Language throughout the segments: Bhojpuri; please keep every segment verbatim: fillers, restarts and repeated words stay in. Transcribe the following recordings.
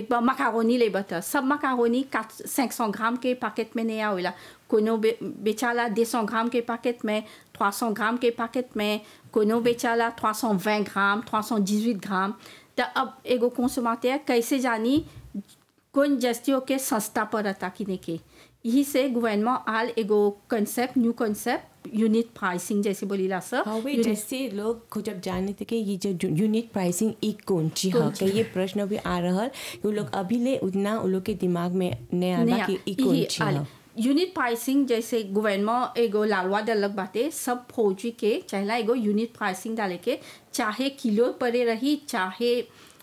देख मकारोनी ले बता सब मकारोनी cinq cents ग्राम के पैकेट में नहीं आवेला कोनो बे, बेचाला deux cents ग्राम के पैकेट में trois cents ग्राम के पैकेट में कोनो बेचाला trois cent vingt gram trois cent dix-huit gram तो अब एगो कंज्यूमर कैसे जानी कौन जस्तियों के सस्ता पड़ता किने के यही से गवर्नमेंट आल एगो concept new concept unit pricing जैसे बोलीला सर हाँ वे जैसे लोग को जब जानने थे कि ये जो यूनिट प्राइसिंग एक कौन ची है कि ये प्रश्न भी आ रहा है कि लोग अभी ले उतना उन लोग के दिमाग में नहीं आता कि एक कौन ची है यूनिट प्राइसिंग जैसे गवर्नमेंट एगो लालवा डलक बाते सब फौजी के चाहेला एगो यूनिट प्राइसिंग डाले के चाहे किलो परे रही चाहे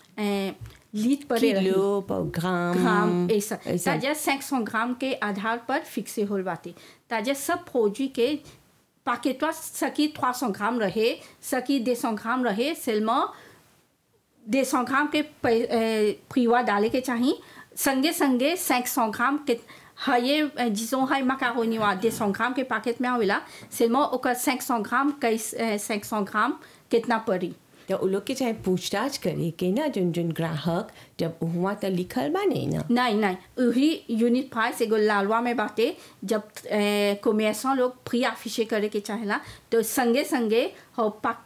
लीट परे रही किलो ग्राम ग्राम ऐसा ताजा cinq cents ग्राम के आधार पर फिक्से होल बाते ताजा सब फौजी के पैकेटवा सकी trois cents ग्राम रहे सकी deux cents ग्राम रहे सेलमा deux cents ग्राम के प्रीवा डाले के चाहिए संगे संगे cinq cents ग्राम के हाये जिसों हाय मकारोनी वा deux cents ग्राम के पैकेट में आवेला सेलमा ओकर cinq cents ग्राम कैस cinq cents ग्राम कितना पड़ी तो उन लोग के चाहे पूछताछ करे के ना जन जन ग्राहक जब हुआ तो लिखल बाने ना नहीं नहीं वही यूनिट प्राइस एगो लालवा में बाटे जब कॉमर्सों लोग प्री अफिशे करे के चाहेला तो संगे संगे हो पक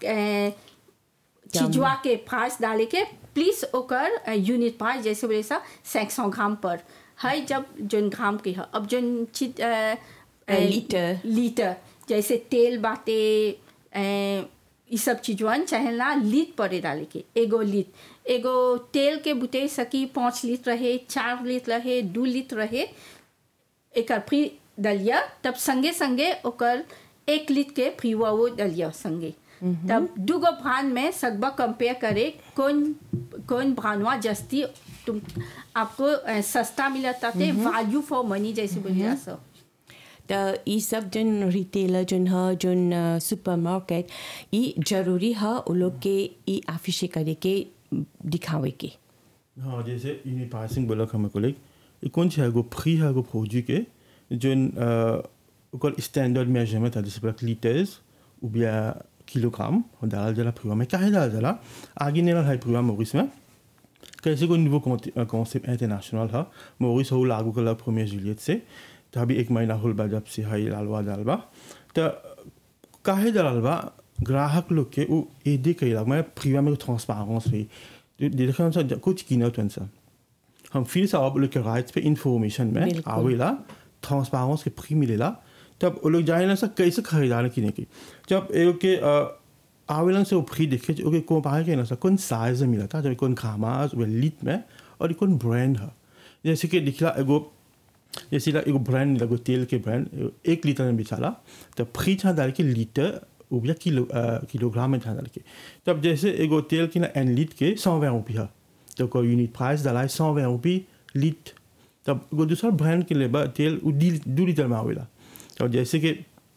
चीजवा के प्राइस डाले के प्लीज ओकर यूनिट प्राइस जैसे बोले सा cinq cents ग्राम पर है जब जन ग्राम के है अब जन चीज लीटर लीटर जैसे तेल बाटे ये सब चीजवन चाहेला लीट पड़े डाले के एगो लीट एगो तेल के बुते सकी पाँच लीटर रहे चार लीटर रहे दो लीटर रहे एक फ्री डलिया तब संगे संगे ओकर एक लीटर के फ्री वो डलिया संगे तब दूगो ब्रांड में सकबा कंपेयर करे कौन कौन ब्रांडवा जस्ती तुम आपको सस्ता मिलता थे वैल्यू फॉर मनी जैसे बोलिए सर तो ये सब जन रिटेलर जन है जन सुपरमार्केट ये जरूरी है उन लोग के ये आफिशे करे के दिखावे के हाँ जैसे यूनिट प्राइसिंग बोला हमें कोलेग ये कौन सी है वो फ्री है वो फौजी के जन उकर स्टैंडर्ड मेजरमेंट है जैसे पर लीटर्स उबिया किलोग्राम और डाल जला फ्री में क्या है डाल जला आगे नहीं है फ्री मोरिस में कैसे कोई निवो कॉन्सेप्ट इंटरनेशनल है मोरिस हो लागू कर प्रीमियर जूलियट से तो अभी एक महीना होल बा जब से हाई लालवा डालबा तो काहे डालबा ग्राहक लोग के वो एदे कई लाग मैं फ्री में ट्रांसपेरेंस हुई देखा हम कुछ कीना तो इंसान हम फिर से आप लोग के राइट्स पे इंफॉर्मेशन में आवेला ट्रांसपेरेंस के फ्री मिलेला तब वो लोग जाए ना सर कैसे खरीदार किने की जब एक के आवेलन से वो फ्री देखे ओके को पाए के ना सर कौन साइज में मिला था जब कौन खामाज वे लीट में और कौन ब्रांड है जैसे कि दिखला एगो जैसे एगो ब्रांड लगो तेल के ब्रांड एक लीटर में बेचाला तो फ्री छा डाल के लीटर या किलो किलोग्राम में छा डाल के तब जैसे एगो तेल की ना एन लीट के सौ vingt रुपया तो कोई यूनिट प्राइस डाला है सौ vingt रुपये लीट तब एगो दूसरा ब्रांड के लिए तेल दो लीटर में आवेला तो जैसे कि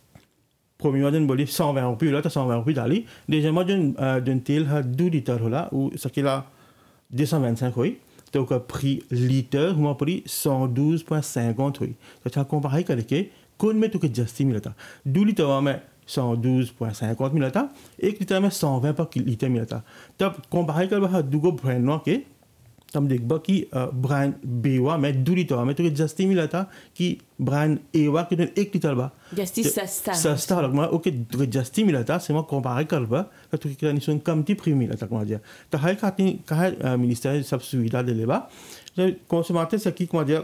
प्रोमियो जन बोली सौ vingt रुपये होला तो सौ vingt रुपये डाली डेजमा जन जन तेल है दो लीटर होला वो सकेला deux cent vingt-cinq हुई तो का फ्री लीटर हुआ पड़ी cent douze virgule cinquante हुई तो अच्छा कंपेयर करके कौन में तो के जस्ती मिला था दो लीटर में cent douze virgule cinquante मिला था एक लीटर में cent vingt पर लीटर मिला था तब कंपेयर कर बहा दुगो ब्रांड के तब देखबा कि ब्रांड बेवा में दो लीटर में तो के जस्ती मिला था कि ब्रांड एवा के एक लीटर बा जस्ती सस्ता सस्ता लगमा ओके जस्ती मिला था से मैं कंपेयर करबा तो के निसन कमती फ्री मिला था कमा तो हाई खाती कहा मिनिस्टर सब सुविधा दे लेबा जब कंज्यूमर सकी कमा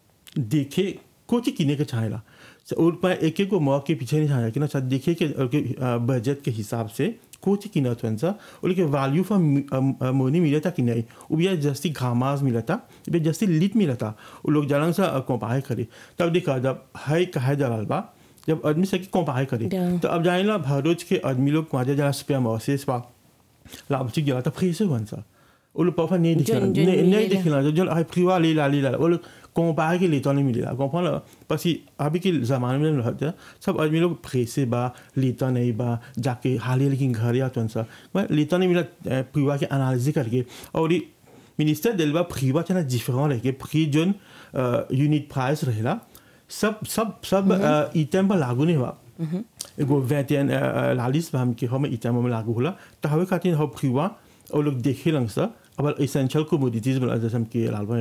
देखे कोची किने के चाहेला और पर एक एक को मौ के पीछे नहीं चाहेला कि ना देखे के बजट के हिसाब से कोची किना तो इंसा और के वैल्यू फॉर मनी मिला था कि नहीं वो भी जस्ती घामाज मिला था भी जस्ती लीट मिला था वो लोग जालन सा कंपेयर करे तब देखा जब हाई कहा जलाल बा जब आदमी से कंपेयर करे तो अब जाने ला भरोज के आदमी लोग वहाँ जरा स्पेयर मौसेस पा लाभ चिक जला था फ्री से वन सा वो लोग परफा नहीं दिखना नहीं दिखना जो जो हाई फ्री वाले ला ली ला वो लोग कंपेयर के लिए तो नहीं मिलेगा कंपेयर पसी अभी के ज़माने में रहता सब आदमी लोग फ्री से बा लेता नहीं बा जाके हाल लेकिन घर या तो सा मैं लेता नहीं मिला फ्रीवा के एनालिसिस करके और ये मिनिस्टर दिलवा फ्रीवा चना डिफरेंट रह के फ्री जोन यूनिट प्राइस रहेला सब सब सब आइटम पर लागू नहीं हुआ एगो वेटेन लालिस हम के हम आइटम में लागू होला तो हवे खातिर हम फ्रीवा और लोग देखे लंग सा अब एसेंशियल कमोडिटीज बना जैसे हम के लालवा